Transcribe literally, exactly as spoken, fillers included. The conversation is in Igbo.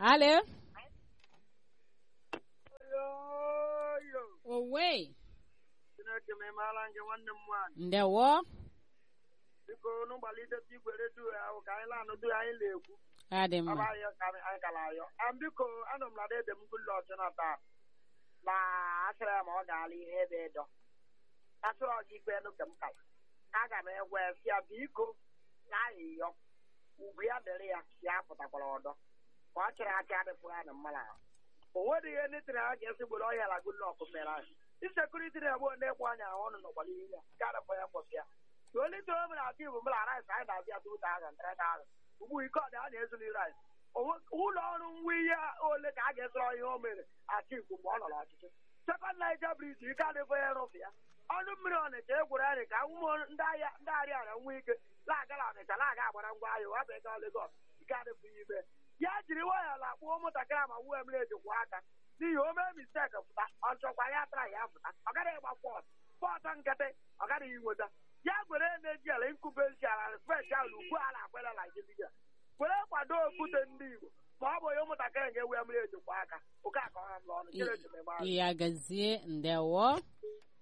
Alo. Yo, Owe. Chineke m emeela nke nwanne m nwaanyị. Ndewo. Biko unu gbalite igwe redio ahụ ka anyị na-anụdụ anyị na-ekwu. Adị Ọ bụ mma. anyị ka anyị gara ayọ. Am biko anọ m na dede m Goodluck Jonathan na asịrị ya ma ọ gaala ihe ebe edo. Asịrị ọga ikpe enu ka m kala. Aga m egwe si ya biko na ayịyọ. Ugwu ya dịrị ya ya pụtakwara ọdọ. Ka ọ chịrị aka adịpụrụ ya na mmanụ ahụ. O nwere ihe ndị tiri ha ga-esi gboro ọhịa la Goodluck mere anyị. Insekuriti na-egbu ndị ekwu anya ahụ ọnụ nọkwara ihe ya. Nke adịpụ ya kwụsị ya. Only to him and I will arise. I have two thousand, three thousand. We got the unusually right. Who long we are all let I guess all your men. I think one of us. Second night, breeze, you can't ever hear of here. On the million, a Jagoric, I won't die a week. Like a lot of Talaga, but I'm why you have it all the God. You can't be there. Yet, you are like one more time, who am led to water. The human mistake of that. Also, I have I got about four. Four and get it. I got it with that. Ya gwere na-eji ala nkụbezi ala spesial ugbu a na-akwela na Naịjirịa were kwado okwute ndị Igbo ma ọ bụ onye ụmụntakịrị ga-ewe mmiri ejikwa aka oke aka ọha m n'ọnụ Ya gazie ndewo.